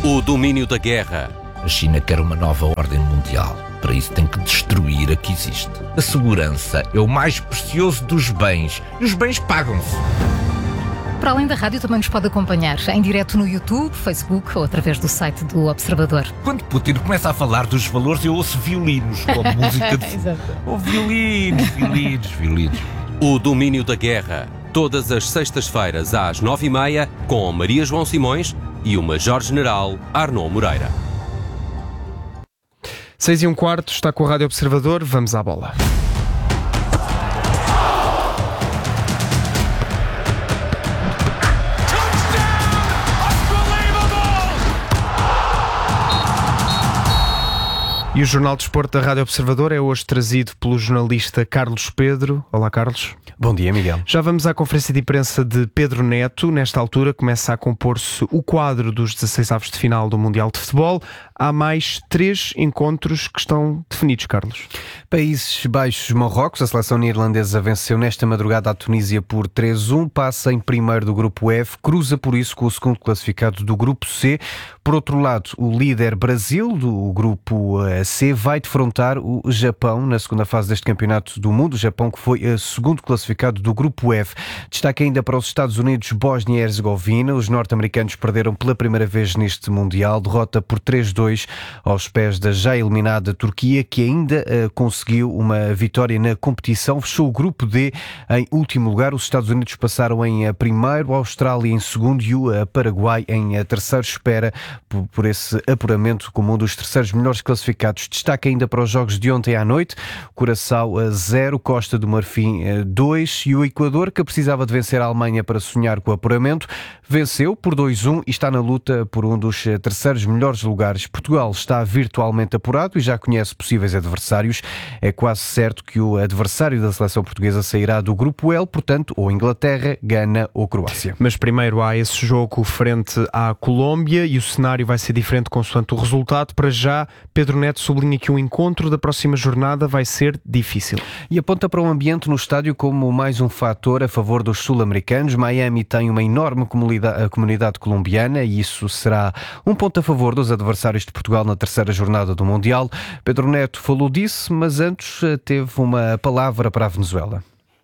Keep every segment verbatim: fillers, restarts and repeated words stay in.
O domínio da guerra. A China quer uma nova ordem mundial. Para isso tem que destruir a que existe. A segurança é o mais precioso dos bens. E os bens pagam-se. Para além da rádio, também nos pode acompanhar em direto no YouTube, Facebook ou através do site do Observador. Quando Putin começa a falar dos valores, eu ouço violinos, como música de... Exato. Oh, violinos, violinos, violinos. O domínio da guerra. Todas as sextas-feiras às nove e meia, com Maria João Simões e o Major-General Arnaud Moreira. Seis e um quarto, está com a Rádio Observador, vamos à bola. E o Jornal de Desporto da Rádio Observador é hoje trazido pelo jornalista Carlos Pedro. Olá, Carlos. Bom dia, Miguel. Já vamos à conferência de imprensa de Pedro Neto. Nesta altura começa a compor-se o quadro dos dezasseis avos de final do Mundial de Futebol. Há mais três encontros que estão definidos, Carlos. Países Baixos, Marrocos. A seleção neerlandesa venceu nesta madrugada a Tunísia por três a um. Passa em primeiro do grupo F. Cruza, por isso, com o segundo classificado do grupo C. Por outro lado, o líder Brasil, do grupo C, vai defrontar o Japão na segunda fase deste campeonato do mundo. O Japão, que foi o segundo classificado do grupo F. Destaque ainda para os Estados Unidos, Bósnia e Herzegovina. Os norte-americanos perderam pela primeira vez neste Mundial. Derrota por três a dois aos pés da já eliminada Turquia, que ainda uh, conseguiu uma vitória na competição. Fechou o grupo D em último lugar. Os Estados Unidos passaram em uh, primeiro, a Austrália em segundo e o uh, Paraguai em uh, terceiro. Espera por, por esse apuramento como um dos terceiros melhores classificados. Destaque ainda para os jogos de ontem à noite. Curaçao zero, Costa do Marfim dois e o Equador, que precisava de vencer a Alemanha para sonhar com o apuramento, venceu por dois a um e está na luta por um dos terceiros melhores lugares. Portugal está virtualmente apurado e já conhece possíveis adversários. É quase certo que o adversário da seleção portuguesa sairá do grupo L, portanto, ou Inglaterra, Gana ou Croácia. Mas primeiro há esse jogo frente à Colômbia e o cenário vai ser diferente consoante o resultado. Para já, Pedro Neto sublinha que o encontro da próxima jornada vai ser difícil. E aponta para um ambiente no estádio como mais um fator a favor dos sul-americanos. Miami tem uma enorme comunidade, comunidade colombiana e isso será um ponto a favor dos adversários de Portugal na terceira jornada do Mundial. Pedro Neto falou disso, mas antes teve uma palavra para a Venezuela.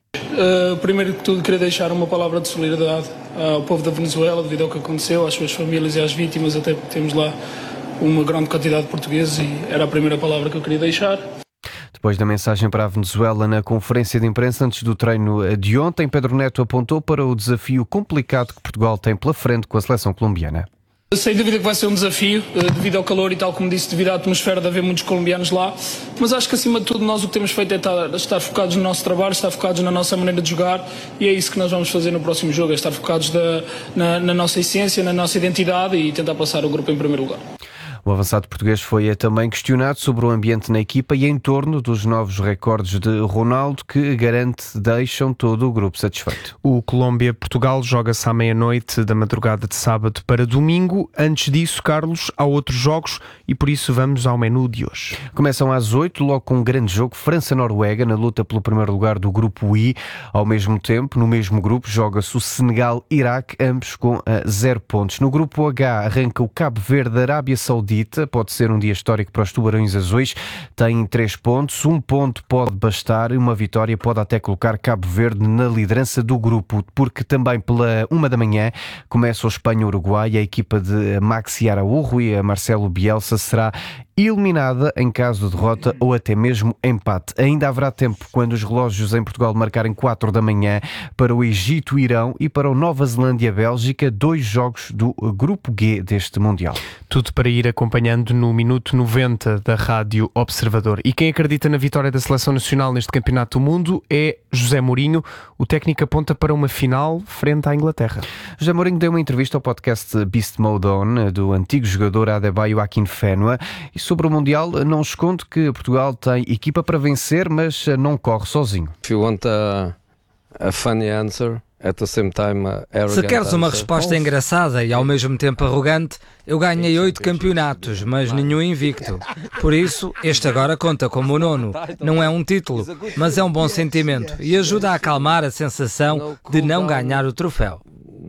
Uh, primeiro de tudo, queria deixar uma palavra de solidariedade ao povo da Venezuela devido ao que aconteceu, às suas famílias e às vítimas, até porque temos lá uma grande quantidade de portugueses e era a primeira palavra que eu queria deixar. Depois da mensagem para a Venezuela na conferência de imprensa antes do treino de ontem, Pedro Neto apontou para o desafio complicado que Portugal tem pela frente com a seleção colombiana. Sem dúvida que vai ser um desafio, devido ao calor e tal como disse, devido à atmosfera de haver muitos colombianos lá, mas acho que acima de tudo nós o que temos feito é estar, estar focados no nosso trabalho, estar focados na nossa maneira de jogar e é isso que nós vamos fazer no próximo jogo, é estar focados da, na, na nossa essência, na nossa identidade e tentar passar o grupo em primeiro lugar. O avançado português foi também questionado sobre o ambiente na equipa e em torno dos novos recordes de Ronaldo, que garante deixam todo o grupo satisfeito. O Colômbia-Portugal joga-se à meia-noite da madrugada de sábado para domingo. Antes disso, Carlos, há outros jogos e por isso vamos ao menu de hoje. Começam às oito, logo com um grande jogo, França-Noruega, na luta pelo primeiro lugar do grupo I. Ao mesmo tempo, no mesmo grupo, joga-se o Senegal-Iraque, ambos com uh, zero pontos. No grupo H arranca o Cabo Verde-Arábia Saudita. Pode ser um dia histórico para os Tubarões Azuis. Tem três pontos, um ponto pode bastar e uma vitória pode até colocar Cabo Verde na liderança do grupo, porque também pela uma da manhã começa o Espanha-Uruguai. A equipa de Maxi Araújo e a Marcelo Bielsa será eliminada em caso de derrota ou até mesmo empate. Ainda haverá tempo quando os relógios em Portugal marcarem quatro da manhã para o Egito-Irão e para o Nova Zelândia-Bélgica, dois jogos do grupo G deste Mundial. Tudo para ir acompanhando no minuto noventa da Rádio Observador. E quem acredita na vitória da Seleção Nacional neste Campeonato do Mundo é José Mourinho. O técnico aponta para uma final frente à Inglaterra. José Mourinho deu uma entrevista ao podcast Beast Mode On do antigo jogador Adebayo Akinfenwa e sobre o Mundial não esconde que Portugal tem equipa para vencer, mas não corre sozinho. If you want a, a funny answer, at the same time, uh, Se queres uma resposta engraçada e ao mesmo tempo arrogante, eu ganhei oito campeonatos, mas nenhum invicto. Por isso, este agora conta como o nono. Não é um título, mas é um bom sentimento e ajuda a acalmar a sensação de não ganhar o troféu.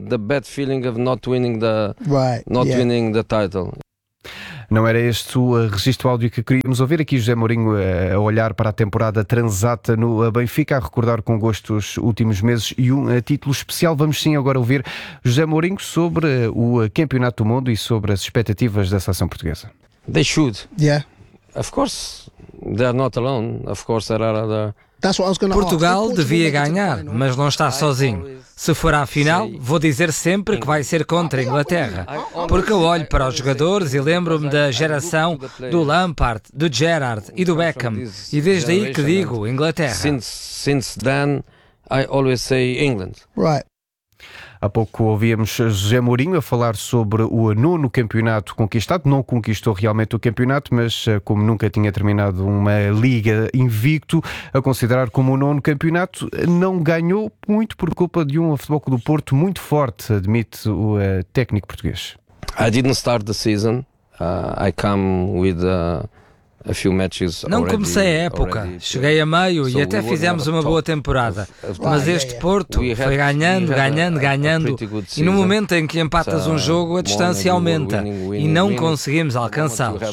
the bad feeling of not winning the right. not yeah. winning the title. Não era este o registro áudio que queríamos ouvir. Aqui José Mourinho a olhar para a temporada transata no Benfica, a recordar com gosto os últimos meses e um título especial. Vamos sim agora ouvir José Mourinho sobre o Campeonato do Mundo e sobre as expectativas da seleção portuguesa. They should. Yeah. Of course, they are not alone. Of course, there are other... Portugal devia ganhar, mas não está sozinho. Se for à final, vou dizer sempre que vai ser contra a Inglaterra, porque eu olho para os jogadores e lembro-me da geração do Lampard, do Gerrard e do Beckham, e desde aí que digo Inglaterra. Since, since then, I always say England. Right. Há pouco ouvíamos José Mourinho a falar sobre o nono campeonato conquistado. Não conquistou realmente o campeonato, mas como nunca tinha terminado uma liga invicto, a considerar como o nono campeonato, não ganhou muito por culpa de um Futebol Clube do Porto muito forte, admite o uh, técnico português. I didn't start the season. Uh, I come with uh, a few matches. Não already, comecei a época, already. cheguei a meio So e até fizemos uma boa temporada. Mas este Porto foi ganhando, ganhando, ganhando, e no momento em que empatas um jogo, a distância aumenta e não conseguimos alcançá-los.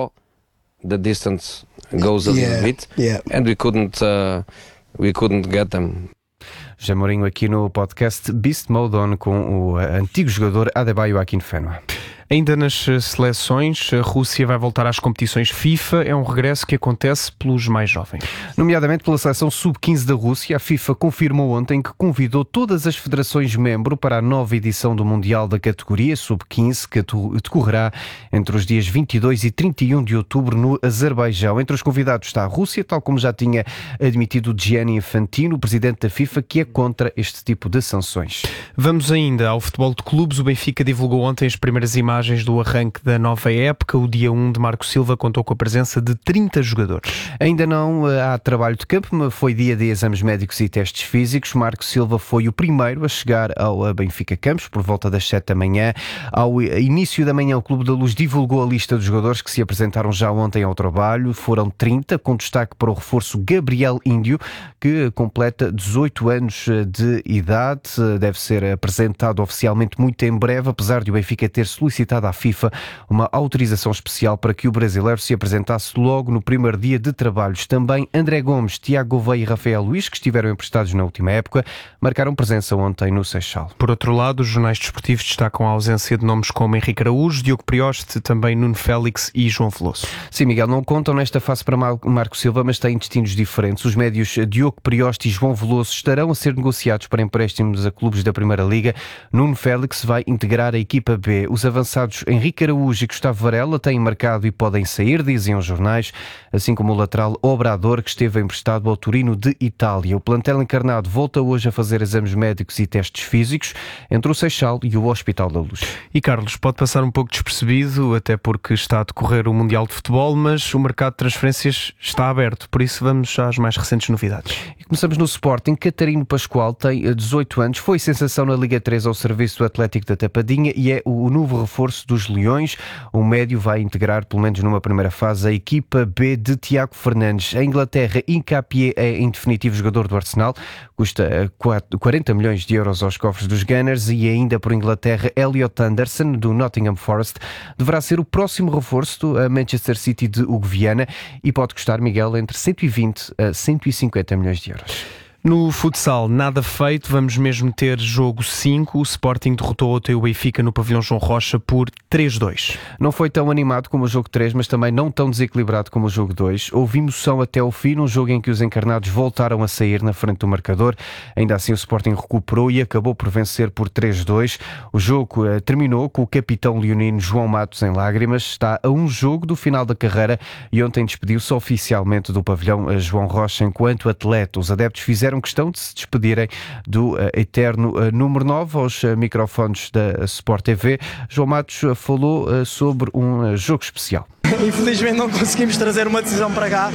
The distance goes a little bit, and we couldn't, uh, we couldn't get them. José Mourinho aqui no podcast Beast Mode On com o antigo jogador Adebayo Akinfenwa. Ainda nas seleções, a Rússia vai voltar às competições FIFA. É um regresso que acontece pelos mais jovens. Nomeadamente pela seleção sub quinze da Rússia, a FIFA confirmou ontem que convidou todas as federações-membro para a nova edição do Mundial da categoria sub quinze, que decorrerá entre os dias vinte e dois e trinta e um de outubro no Azerbaijão. Entre os convidados está a Rússia, tal como já tinha admitido Gianni Infantino, o presidente da FIFA, que é contra este tipo de sanções. Vamos ainda ao futebol de clubes. O Benfica divulgou ontem as primeiras imagens do arranque da nova época. O dia um de Marco Silva contou com a presença de trinta jogadores. Ainda não há trabalho de campo, mas foi dia de exames médicos e testes físicos. Marco Silva foi o primeiro a chegar ao Benfica Campos por volta das sete da manhã. Ao início da manhã, o Clube da Luz divulgou a lista dos jogadores que se apresentaram já ontem ao trabalho. Foram trinta, com destaque para o reforço Gabriel Índio, que completa dezoito anos de idade. Deve ser apresentado oficialmente muito em breve, apesar de o Benfica ter solicitado à FIFA uma autorização especial para que o brasileiro se apresentasse logo no primeiro dia de trabalhos. Também André Gomes, Tiago Gouveia e Rafael Luís, que estiveram emprestados na última época, marcaram presença ontem no Seixal. Por outro lado, os jornais desportivos destacam a ausência de nomes como Henrique Araújo, Diogo Prioste, também Nuno Félix e João Veloso. Sim, Miguel, não contam nesta fase para Marco Silva, mas têm destinos diferentes. Os médios Diogo Prioste e João Veloso estarão a ser negociados para empréstimos a clubes da Primeira Liga. Nuno Félix vai integrar a equipa B. Os avançados Henrique Araújo e Gustavo Varela têm marcado e podem sair, dizem os jornais, assim como o lateral Obrador, que esteve emprestado ao Torino de Itália. O plantel encarnado volta hoje a fazer exames médicos e testes físicos entre o Seixal e o Hospital da Luz. E Carlos, pode passar um pouco despercebido, até porque está a decorrer o Mundial de Futebol, mas o mercado de transferências está aberto, por isso vamos às mais recentes novidades. E começamos no Sporting. Catarino Pascoal tem dezoito anos, foi sensação na Liga três ao serviço do Atlético da Tapadinha e é o novo reforço dos Leões. O médio vai integrar, pelo menos numa primeira fase, a equipa B de Tiago Fernandes. Em Inglaterra, Hincapié é em definitivo jogador do Arsenal, custa quarenta milhões de euros aos cofres dos Gunners. E ainda por Inglaterra, Elliot Anderson, do Nottingham Forest, deverá ser o próximo reforço do Manchester City de Hugo Viana e pode custar, Miguel, entre cento e vinte a cento e cinquenta milhões de euros. No futsal, nada feito, vamos mesmo ter jogo cinco. O Sporting derrotou ontem o Benfica no pavilhão João Rocha por três a dois. Não foi tão animado como o jogo três, mas também não tão desequilibrado como o jogo dois. Houve emoção até ao fim, num jogo em que os encarnados voltaram a sair na frente do marcador. Ainda assim o Sporting recuperou e acabou por vencer por três a dois. O jogo uh, terminou com o capitão leonino João Matos em lágrimas. Está a um jogo do final da carreira e ontem despediu-se oficialmente do pavilhão uh, João Rocha enquanto atleta. Os adeptos fizeram questão de se despedirem do uh, eterno uh, número nove aos uh, microfones da Sport T V. João Matos uh, falou uh, sobre um uh, jogo especial. Infelizmente não conseguimos trazer uma decisão para cá,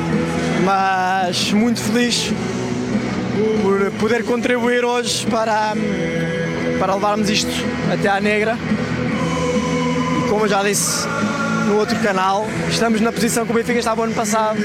mas muito feliz por poder contribuir hoje para, para levarmos isto até à Negra. E como eu já disse no outro canal, estamos na posição que o Benfica estava ano passado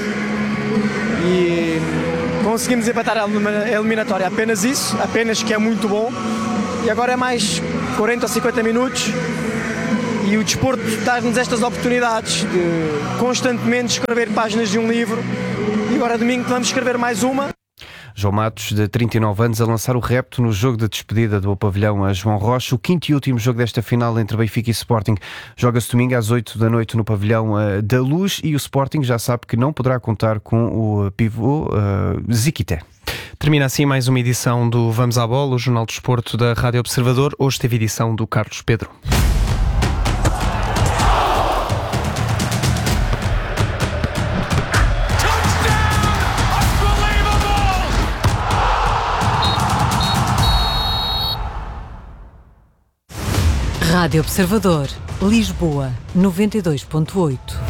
e conseguimos empatar a eliminatória, apenas isso, apenas que é muito bom e agora é mais quarenta ou cinquenta minutos. E o desporto dá-nos estas oportunidades de constantemente escrever páginas de um livro. E agora domingo vamos escrever mais uma. João Matos, de trinta e nove anos, a lançar o repto no jogo de despedida do pavilhão a João Rocha. O quinto e último jogo desta final entre Benfica e Sporting joga-se domingo às oito da noite no pavilhão da Luz, e o Sporting já sabe que não poderá contar com o pivô uh, Ziquité. Termina assim mais uma edição do Vamos à Bola, o Jornal de Desporto da Rádio Observador. Hoje teve edição do Carlos Pedro. Rádio Observador, Lisboa, noventa e dois ponto oito.